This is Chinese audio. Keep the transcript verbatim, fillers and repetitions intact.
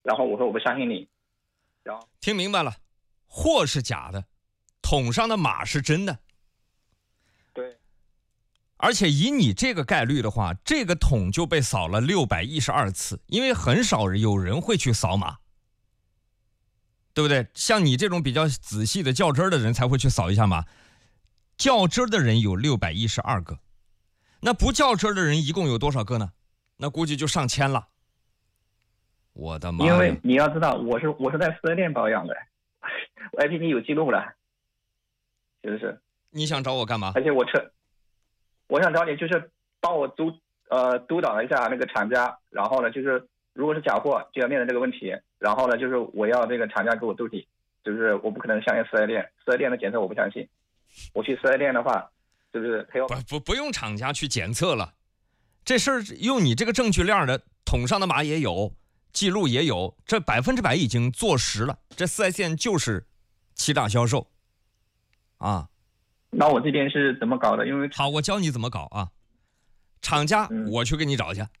然后我说我不相信你，然后听明白了，货是假的，桶上的码是真的。 对， 而且以你这个概率的话，这个桶就被扫了六百一十二次，因为很少有人会去扫码，对不对？像你这种比较仔细的较真儿的人才会去扫一下码，较真儿的人有六百一十二个，那不较真儿的人一共有多少个呢？那估计就上千了。我的妈呀！ 因为你要知道，我是我是在四 S 店保养的，我 I P P 有记录了，是不是？ 你想找我干嘛？ 而且我车，我想找你就是帮我督呃督导一下那个厂家，然后呢就是如果是假货就要面对这个问题，然后呢就是我要这个厂家给我兜底，就是我不可能相信四 S 店，四 S 店的检测我不相信，我去四 S 店的话就是赔我不不不用厂家去检测了，这事儿用你这个证据链的桶上的码也有。记录也有，这百分之百已经坐实了。这四 S 店就是欺诈销售，啊。 那我这边是怎么搞的？因为好，我教你怎么搞啊。厂家，我去给你找去。